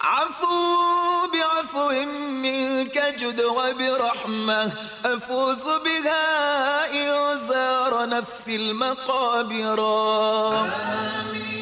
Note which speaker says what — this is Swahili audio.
Speaker 1: عفو بعفو منك جد وبرحمة أفوز بها إن زار نفسي المقابر.